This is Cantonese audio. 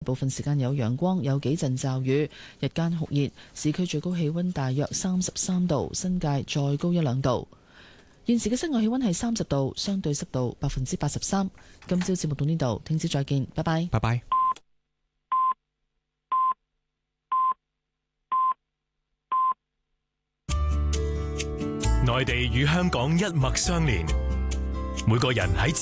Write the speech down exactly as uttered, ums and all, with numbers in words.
部分時間有陽光，有幾陣驟雨，日間酷熱，市區最高氣溫大約三十三度，新界再高一兩度。現時嘅室外氣溫係三十度，相對濕度百分之八十三。今朝節目到呢度，聽朝再見，拜拜。 拜拜。 內地與香港一脈相連，每個人喺